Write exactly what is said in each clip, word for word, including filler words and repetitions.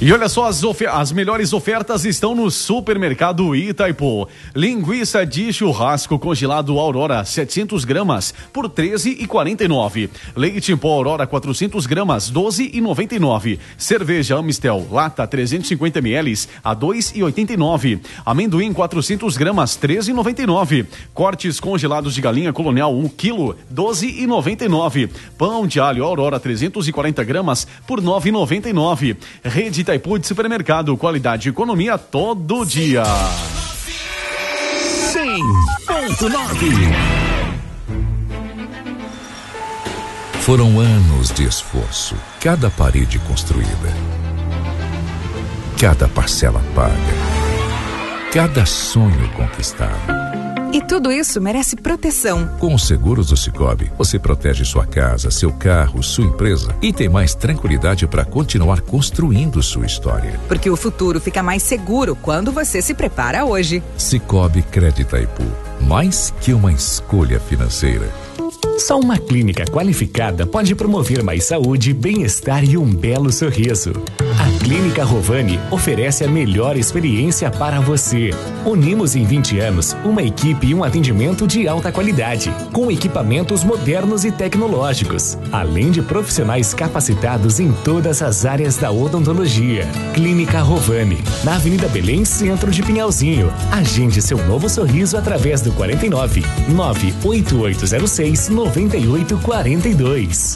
E olha só, as, ofer- as melhores ofertas estão no Supermercado Itaipu. Linguiça de churrasco congelado Aurora, setecentos gramas, por treze reais e quarenta e nove centavos. Leite em pó Aurora, quatrocentos gramas, doze reais e noventa e nove centavos. Cerveja Amistel, lata, trezentos e cinquenta mililitros, a dois reais e oitenta e nove centavos. Amendoim, quatrocentos gramas, treze reais e noventa e nove centavos. Cortes congelados de galinha Colonial, um quilo, doze reais e noventa e nove centavos. Pão de alho Aurora, trezentos e quarenta gramas, por nove reais e noventa e nove centavos. Rede Itaipu de Supermercado, qualidade e economia todo dia. cem ponto nove. Foram anos de esforço, cada parede construída, cada parcela paga, cada sonho conquistado. E tudo isso merece proteção. Com os seguros do Sicoob, você protege sua casa, seu carro, sua empresa e tem mais tranquilidade para continuar construindo sua história. Porque o futuro fica mais seguro quando você se prepara hoje. Sicoob Crédito Itaipu, mais que uma escolha financeira. Só uma clínica qualificada pode promover mais saúde, bem-estar e um belo sorriso. A Clínica Rovani oferece a melhor experiência para você. Unimos em vinte anos uma equipe e um atendimento de alta qualidade, com equipamentos modernos e tecnológicos, além de profissionais capacitados em todas as áreas da odontologia. Clínica Rovani, na Avenida Belém, centro de Pinhalzinho. Agende seu novo sorriso através do quarenta e nove, nove oito oito zero seis, noventa e oito quarenta e dois.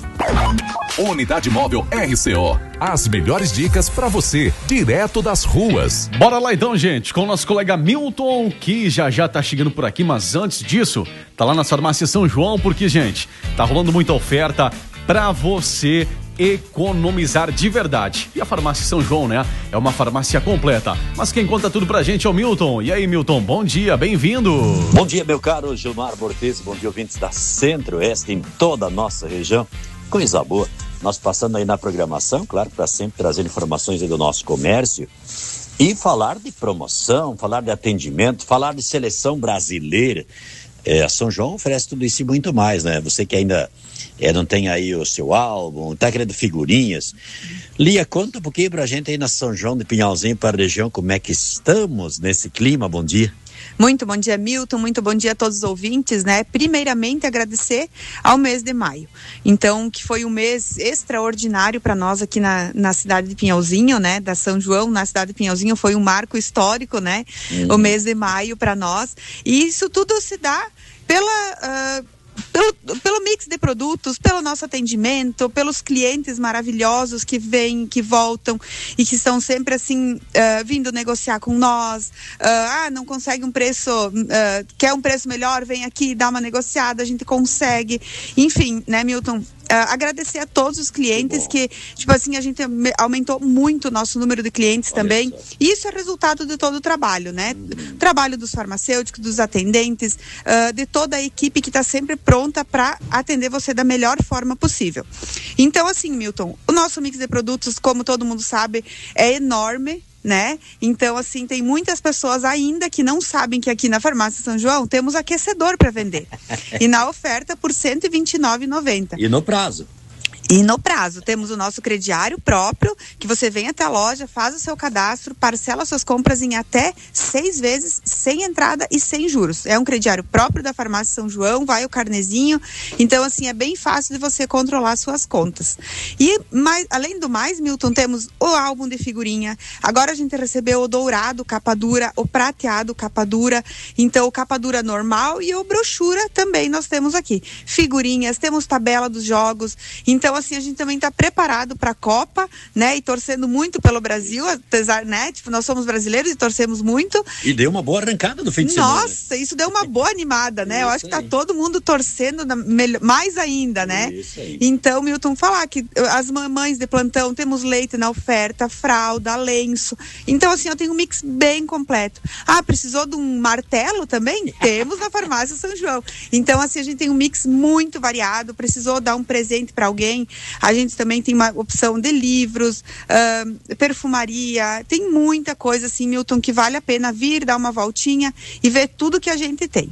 Unidade Móvel R C O. As melhores dicas para você, direto das ruas. Bora lá então, gente, com o nosso colega Milton, que já já tá chegando por aqui, mas antes disso, tá lá na farmácia São João, porque, gente, tá rolando muita oferta pra você economizar de verdade. E a farmácia São João, né? É uma farmácia completa. Mas quem conta tudo pra gente é o Milton. E aí, Milton, bom dia, bem-vindo. Bom dia, meu caro Gilmar Bortez, bom dia, ouvintes da Centro-Oeste em toda a nossa região. Coisa boa. Nós passando aí na programação, claro, para sempre trazer informações aí do nosso comércio e falar de promoção, falar de atendimento, falar de seleção brasileira. É, a São João oferece tudo isso e muito mais, né? Você que ainda é, não tem aí o seu álbum, tá querendo figurinhas. Lia, conta um pouquinho pra gente aí na São João de Pinhalzinho, para a região, como é que estamos nesse clima. Bom dia. Muito bom dia, Milton, muito bom dia a todos os ouvintes, né? Primeiramente, agradecer ao mês de maio. Então, que foi um mês extraordinário para nós aqui na, na cidade de Pinhalzinho, né? Da São João, na cidade de Pinhalzinho, foi um marco histórico, né? Uhum. O mês de maio para nós. E isso tudo se dá pela... Uh, Pelo, pelo mix de produtos, pelo nosso atendimento, pelos clientes maravilhosos que vêm, que voltam e que estão sempre assim, uh, vindo negociar com nós. Uh, ah, não consegue um preço, uh, quer um preço melhor, vem aqui, dá uma negociada, a gente consegue. Enfim, né, Milton? Uh, agradecer a todos os clientes que, tipo assim, a gente aumentou muito o nosso número de clientes Olha também. Só. Isso é resultado de todo o trabalho, né? Uhum. Trabalho dos farmacêuticos, dos atendentes, uh, de toda a equipe que está sempre pronta para atender você da melhor forma possível. Então, assim, Milton, o nosso mix de produtos, como todo mundo sabe, é enorme, né? Então, assim, tem muitas pessoas ainda que não sabem que aqui na farmácia São João temos aquecedor para vender. E na oferta por cento e vinte e nove reais e noventa centavos. E no prazo? E no prazo, temos o nosso crediário próprio, que você vem até a loja, faz o seu cadastro, parcela suas compras em até seis vezes, sem entrada e sem juros. É um crediário próprio da farmácia São João, vai o carnezinho, então assim, é bem fácil de você controlar suas contas. E, mais, além do mais, Milton, temos o álbum de figurinha, agora a gente recebeu o dourado capa dura, o prateado capa dura, então o capa dura normal e o brochura também nós temos aqui. Figurinhas, temos tabela dos jogos, então assim, a gente também está preparado para a Copa, né? E torcendo muito pelo Brasil, apesar, né? Tipo, nós somos brasileiros e torcemos muito. E deu uma boa arrancada no fim de Nossa, semana. Nossa, isso deu uma boa animada, né? Isso. Eu acho que tá todo mundo torcendo na, melhor, mais ainda, né? Isso aí. Então, Milton, falar que as mamães de plantão, temos leite na oferta, fralda, lenço. Então, assim, eu tenho um mix bem completo. Ah, precisou de um martelo também? Temos na farmácia São João. Então, assim, a gente tem um mix muito variado. Precisou dar um presente para alguém? A gente também tem uma opção de livros, uh, perfumaria, tem muita coisa assim, Milton, que vale a pena vir, dar uma voltinha e ver tudo que a gente tem.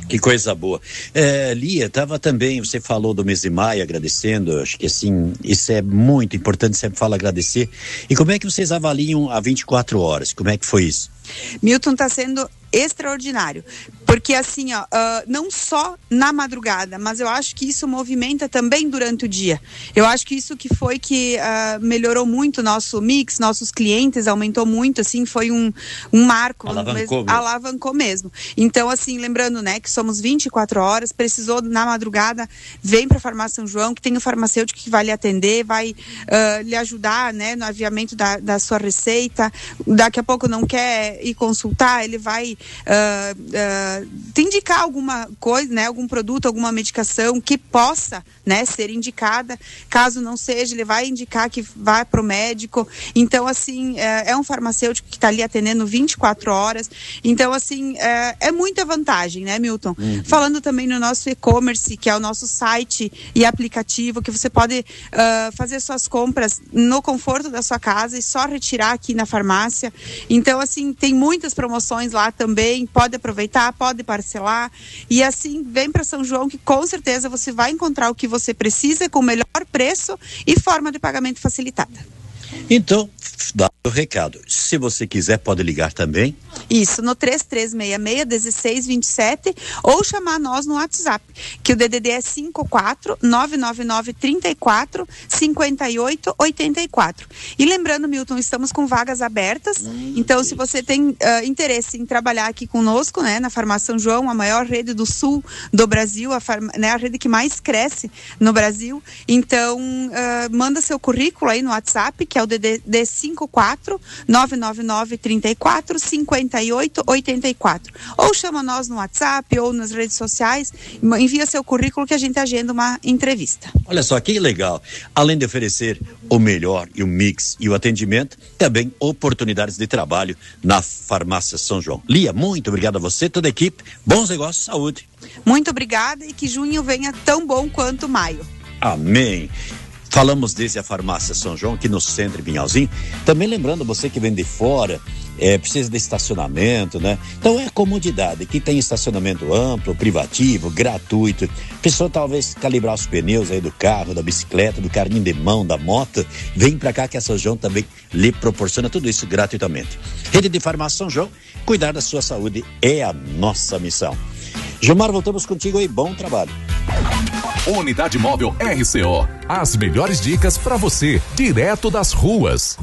Que coisa boa. É, Lia, estava também, você falou do mês de maio, agradecendo, acho que assim, isso é muito importante, sempre fala agradecer. E como é que vocês avaliam a vinte e quatro horas? Como é que foi isso? Milton, está sendo extraordinário, porque assim, ó, uh, não só na madrugada, mas eu acho que isso movimenta também durante o dia. Eu acho que isso que foi que uh, melhorou muito o nosso mix, nossos clientes, aumentou muito, assim, foi um, um marco. Alavancou mesmo. Alavancou mesmo. Então, assim, lembrando, né, que somos vinte e quatro horas, precisou na madrugada, vem para a Farmácia São João, que tem o farmacêutico que vai lhe atender, vai uh, lhe ajudar, né, no aviamento da, da sua receita. Daqui a pouco não quer ir consultar, ele vai Uh, uh, te indicar alguma coisa, né, algum produto, alguma medicação que possa, né, ser indicada. Caso não seja, ele vai indicar que vá para o médico. Então, assim, é, é um farmacêutico que está ali atendendo vinte e quatro horas. Então, assim, é, é muita vantagem, né, Milton? Uhum. Falando também no nosso e-commerce, que é o nosso site e aplicativo, que você pode uh, fazer suas compras no conforto da sua casa e só retirar aqui na farmácia. Então, assim, tem muitas promoções lá também. Também pode aproveitar, pode parcelar e assim vem para São João, que com certeza você vai encontrar o que você precisa com o melhor preço e forma de pagamento facilitada. Então, dá o recado. Se você quiser, pode ligar também. Isso, no três três seis seis, um seis dois sete ou chamar nós no WhatsApp, que o D D D é cinco quatro nove nove nove três quatro cinco oito oito quatro. E lembrando, Milton, estamos com vagas abertas, hum, então se você tem uh, interesse em trabalhar aqui conosco, né, na Farmácia São João, a maior rede do sul do Brasil, a, farm... né, a rede que mais cresce no Brasil, então uh, manda seu currículo aí no WhatsApp, que é o D D D cinco quatro nove nove nove três quatro cinco oito oito quatro. Ou chama nós no WhatsApp ou nas redes sociais, envia seu currículo que a gente agenda uma entrevista. Olha só que legal. Além de oferecer o melhor e o mix e o atendimento, também oportunidades de trabalho na Farmácia São João. Lia, muito obrigado a você, toda a equipe. Bons negócios, saúde. Muito obrigada e que junho venha tão bom quanto maio. Amém. Falamos desde a Farmácia São João, aqui no centro de Pinhalzinho. Também lembrando, você que vem de fora, é, precisa de estacionamento, né? Então é comodidade. Aqui tem estacionamento amplo, privativo, gratuito. Pessoa talvez calibrar os pneus aí do carro, da bicicleta, do carrinho de mão, da moto. Vem pra cá que a São João também lhe proporciona tudo isso gratuitamente. Rede de Farmácia São João, cuidar da sua saúde é a nossa missão. Gilmar, voltamos contigo aí. Bom trabalho. Unidade Móvel R C O. As melhores dicas para você, direto das ruas.